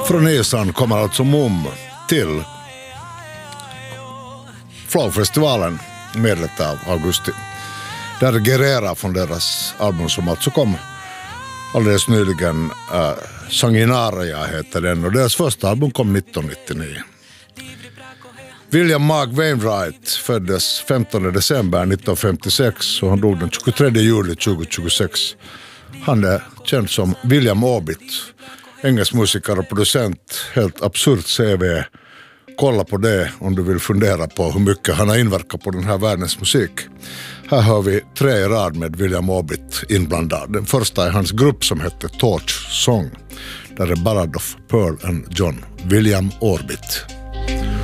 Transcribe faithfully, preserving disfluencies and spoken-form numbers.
Från Island kommer alltså Mum till Flow-festivalen medlet av augusti. Där är Guerrera från deras album som alltså kom alldeles nyligen. uh, Sanguinaria heter den och deras första album kom nittonhundranittionio. William Mark Wainwright föddes femtonde december nittonhundrafemtiosex och han dog den tjugotredje juli tjugohundratjugosex. Han är känd som William Orbit, engelsk musiker och producent, helt absurt C V. Kolla på det om du vill fundera på hur mycket han har inverkat på den här världens musik. Här har vi tre i rad med William Orbit inblandad. Den första är hans grupp som heter Torch Song. Där är Ballad of Pearl and John. William Orbit.